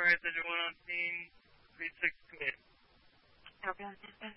Alright, there's one on scene. 3-6 commit. Copy on standby.